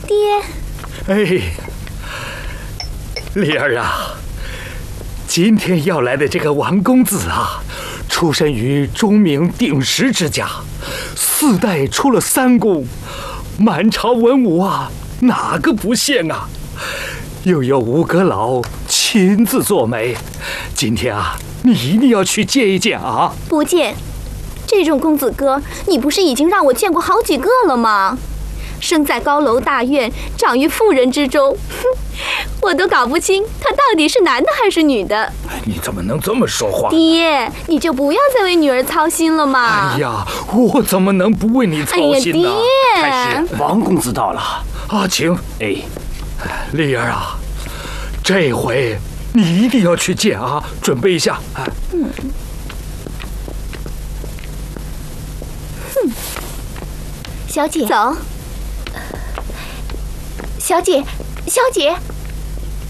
爹。 哎，丽儿啊，今天要来的这个王公子啊，出身于钟鸣鼎食之家，4代出了3公，满朝文武啊，哪个不羡啊？又有吴阁老亲自做媒，今天啊，你一定要去见一见啊！ 不见，这种公子哥，你不是已经让我见过好几个了吗？生在高楼大院，长于妇人之中，我都搞不清他到底是男的还是女的。 你怎么能这么说话？ 爹，你就不要再为女儿操心了嘛！ 哎呀，我怎么能不为你操心呢？ 哎呀， 太师，王公子到了。 啊，请。 哎， 丽儿啊，这回你一定要去见啊，准备一下。 小姐，走。小姐，小姐。